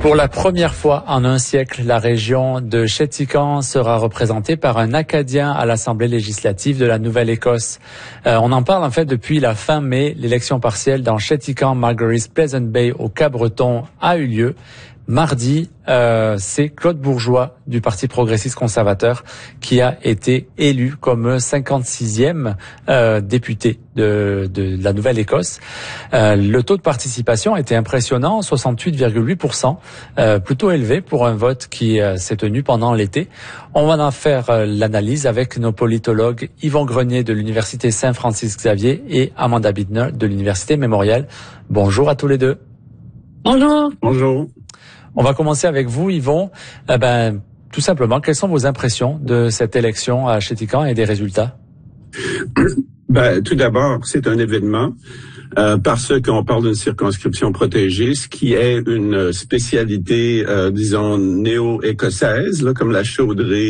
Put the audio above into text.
Pour la première fois en un siècle, la région de Chéticamp sera représentée par un Acadien à l'Assemblée législative de la Nouvelle-Écosse. On en parle en fait depuis la fin mai. L'élection partielle dans Chéticamp, Margaret's Pleasant Bay au Cap-Breton a eu lieu. Mardi, c'est Claude Bourgeois du Parti progressiste conservateur qui a été élu comme 56e député de la Nouvelle-Écosse. Le taux de participation était impressionnant, 68,8%, plutôt élevé pour un vote qui s'est tenu pendant l'été. On va en faire l'analyse avec nos politologues Yvon Grenier de l'Université Saint-Francis-Xavier et Amanda Bittner de l'Université Mémorial. Bonjour à tous les deux. Bonjour. Bonjour. On va commencer avec vous, Yvon. Tout simplement, quelles sont vos impressions de cette élection à Chéticamp et des résultats? Tout d'abord, c'est un événement parce qu'on parle d'une circonscription protégée, ce qui est une spécialité, disons, néo-écossaise, là, comme la chaudrée